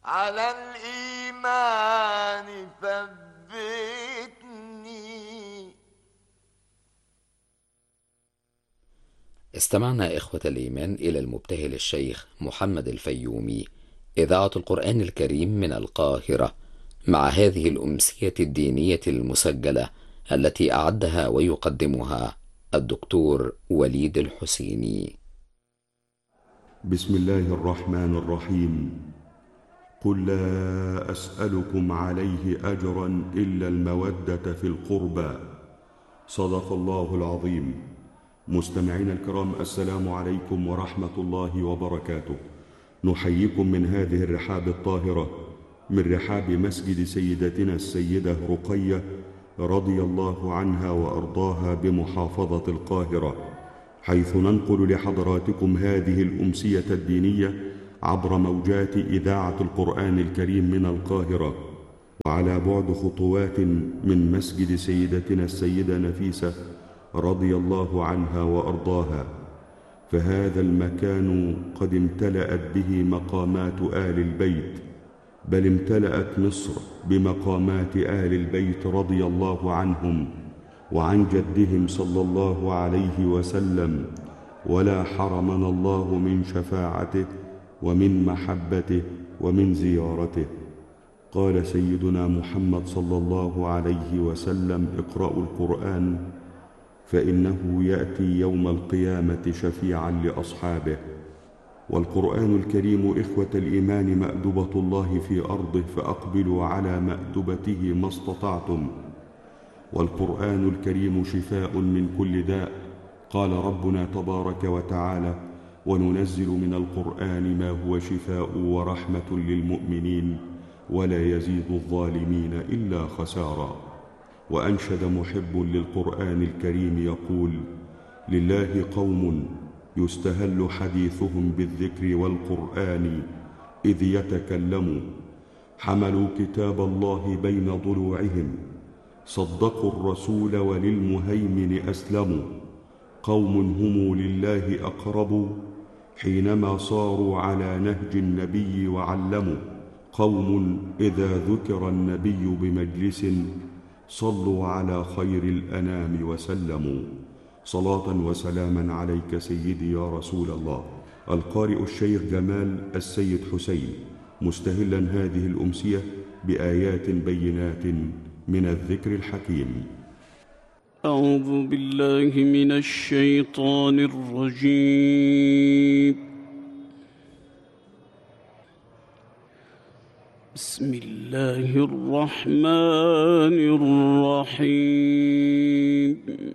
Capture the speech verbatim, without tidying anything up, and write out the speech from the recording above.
على الإيمان ثبتني. استمعنا إخوة الإيمان إلى المبتهل الشيخ محمد الفيومي، إذاعة القرآن الكريم من القاهرة، مع هذه الأمسية الدينية المسجلة التي أعدها ويقدمها الدكتور وليد الحسيني. بسم الله الرحمن الرحيم. قل لا أسألكم عليه أجرا إلا المودة في القربى. صدق الله العظيم. مستمعينا الكرام، السلام عليكم ورحمة الله وبركاته. نحييكم من هذه الرحاب الطاهرة، من رحاب مسجد سيدتنا السيدة رقية رضي الله عنها وأرضاها بمحافظة القاهرة، حيث ننقل لحضراتكم هذه الأمسية الدينية عبر موجات إذاعة القرآن الكريم من القاهرة، وعلى بعد خطوات من مسجد سيدتنا السيدة نفيسة رضي الله عنها وأرضاها. فهذا المكان قد امتلأت به مقامات آل البيت، بل امتلأت مصر بمقامات آل البيت رضي الله عنهم وعن جدهم صلى الله عليه وسلم، ولا حرمنا الله من شفاعته ومن محبته ومن زيارته. قال سيدنا محمد صلى الله عليه وسلم: اقرأوا القرآن فإنه يأتي يوم القيامة شفيعا لأصحابه. والقرآن الكريم إخوة الإيمان مأدبة الله في أرضه، فأقبلوا على مأدبته ما استطعتم. والقرآن الكريم شفاء من كل داء. قال ربنا تبارك وتعالى: وننزل من القرآن ما هو شفاء ورحمة للمؤمنين ولا يزيد الظالمين إلا خسارا. وأنشد محب للقرآن الكريم يقول: لله قوم يستهل حديثهم بالذكر والقرآن إذ يتكلموا، حملوا كتاب الله بين ضلوعهم، صدقوا الرسول وللمهيمن أسلموا. قوم هم لله أقربوا حينما صاروا على نهج النبي وعلموا. قوم إذا ذكر النبي بمجلس صلوا على خير الأنام وسلموا. صلاة وسلاما عليك سيدي يا رسول الله. القارئ الشيخ جمال السيد حسين، مستهلا هذه الأمسية بآيات بينات من الذكر الحكيم. أعوذ بالله من الشيطان الرجيم. بسم الله الرحمن الرحيم.